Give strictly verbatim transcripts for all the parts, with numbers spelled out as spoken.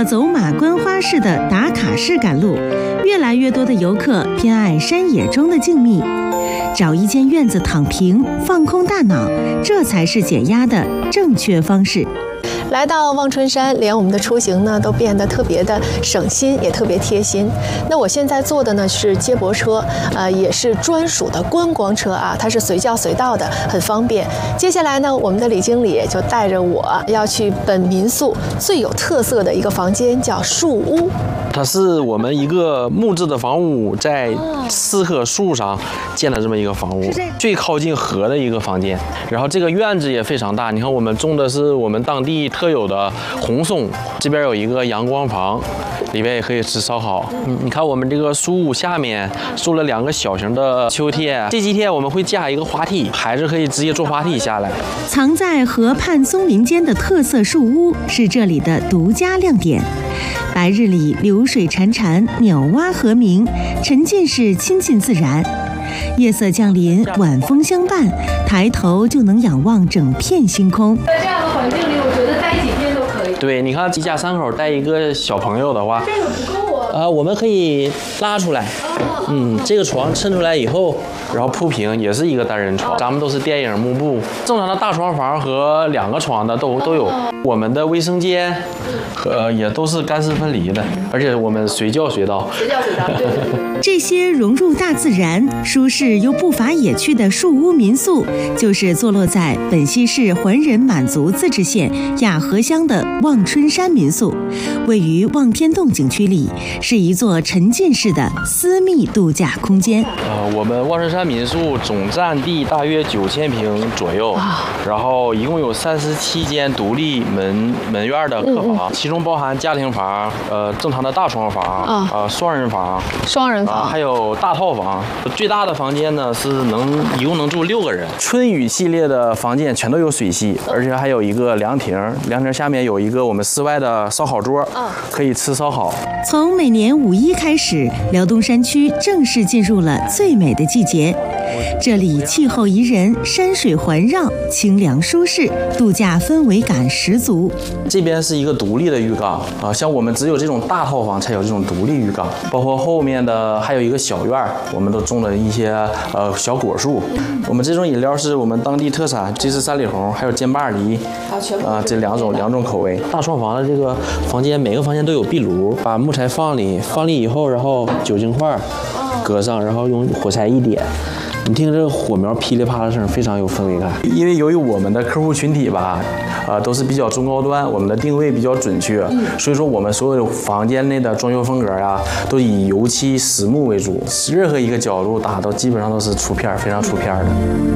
了走马观花式的打卡式赶路，越来越多的游客偏爱山野中的静谧，找一间院子躺平，放空大脑，这才是减压的正确方式。 来到望春山，连我们的出行呢都变得特别的省心，也特别贴心。那我现在坐的呢是接驳车，呃，也是专属的观光车啊，它是随叫随到的，很方便。接下来呢，我们的李经理就带着我要去本民宿最有特色的一个房间，叫树屋。 它是我们一个木质的房屋，在四棵树上建了这么一个房屋，最靠近河的一个房间。然后这个院子也非常大，你看我们种的是我们当地特有的红松，这边有一个阳光房，里边也可以吃烧烤。嗯，你看我们这个树屋下面竖了两个小型的秋千，这几天我们会架一个滑梯，孩子可以直接坐滑梯下来。 藏在河畔松林间的特色树屋是这里的独家亮点。白日里流水潺潺，鸟蛙和鸣，沉浸式亲近自然。夜色降临，晚风相伴，抬头就能仰望整片星空。 在这样的环境里，我觉得待几天都可以。 对，你看一家三口带一个小朋友的话， 这个不够啊。 呃，我们可以拉出来。嗯，这个床抻出来以后，然后铺平，也是一个单人床。咱们都是电影幕布，正常的大床房和两个床的都都有。我们的卫生间和也都是干湿分离的，而且我们随叫随到。 随叫随到，对对对。 这些融入大自然、舒适又不乏野趣的树屋民宿，就是坐落在本溪市环仁满族自治县雅河乡的望春山民宿，位于望天洞景区里，是一座沉浸式的私密度假空间。 呃，我们望春山民宿总占地大约九千平左右，然后一共有三十七间独立门门院的客房，其中包含家庭房、呃正常的大床房、啊、呃双人房、 双人房、 啊，还有大套房。最大的房间呢是能一共能住六个人。春雨系列的房间全都有水系，而且还有一个凉亭，凉亭下面有一个我们室外的烧烤桌，可以吃烧烤。 从每年五一开始，辽东山区正式进入了最美的季节。这里气候宜人，山水环绕，清凉舒适，度假氛围感十足。 这边是一个独立的浴缸啊，像我们只有这种大套房才有这种独立浴缸，包括后面的还有一个小院，我们都种了一些呃小果树。我们这种饮料是我们当地特产，这是三里红，还有煎巴梨啊，这两种两种口味。大床房的这个房间，每个房间都有壁炉，把木材放里，放里以后，然后酒精块搁上，然后用火柴一点。你听这个火苗噼里啪啦声，非常有氛围感。因为由于我们的客户群体吧，呃，都是比较中高端，我们的定位比较准确，所以说我们所有房间内的装修风格啊，都以油漆实木为主，任何一个角度打都基本上都是出片，非常出片的。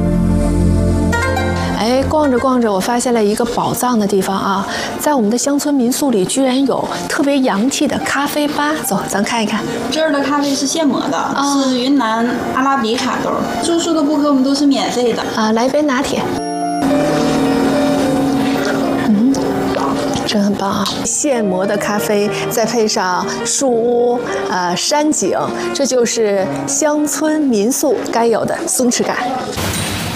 哎，逛着逛着，我发现了一个宝藏的地方啊！在我们的乡村民宿里，居然有特别洋气的咖啡吧。走，咱看一看。 这儿的咖啡是现磨的，哦、是云南阿拉比卡豆。住宿的顾客我们都是免费的啊！来一杯拿铁。嗯，真很棒啊！现磨的咖啡，再配上树屋、呃山景，这就是乡村民宿该有的松弛感。